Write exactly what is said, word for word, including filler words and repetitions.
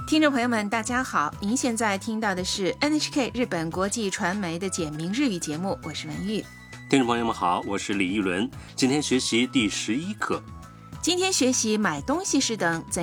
听众朋友们大家好，您现在听到的是 N H K 日本国际传媒的简明日语节目，我是文玉。 听众朋友们好，我是李一伦，今天学习第十一课。 今天学习买东西时等怎